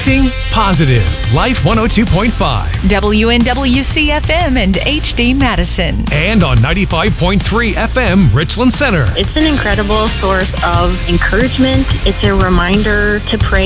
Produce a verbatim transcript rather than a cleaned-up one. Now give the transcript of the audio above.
Uplifting, positive. Life one oh two point five. W N W C F M and H D Madison. And on ninety-five point three F M, Richland Center. It's an incredible source of encouragement. It's a reminder to pray